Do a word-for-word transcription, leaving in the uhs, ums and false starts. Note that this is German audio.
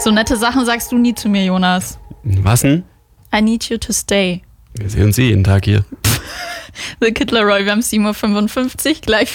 So nette Sachen sagst du nie zu mir, Jonas. Was denn? I need you to stay. Wir sehen uns eh jeden Tag hier. The Kid Laroi, wir haben sieben Uhr fünfundfünfzig, gleich